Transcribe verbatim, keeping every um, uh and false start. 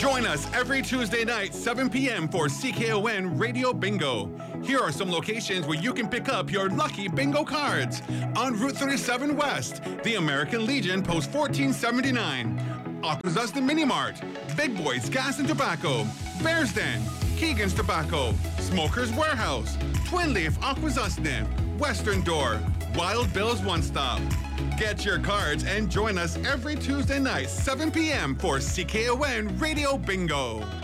Join us every Tuesday night, seven p.m. for C K O N Radio Bingo. Here are some locations where you can pick up your lucky bingo cards. On Route thirty-seven West, the American Legion, Post fourteen seventy-nine. Akwesasne Mini Mart, Big Boys Gas and Tobacco, Bears Den, Keegan's Tobacco, Smoker's Warehouse, Twin Leaf Akwesasne, Western Door, Wild Bill's One Stop. Get your cards and join us every Tuesday night, seven p.m. for C K O N Radio Bingo.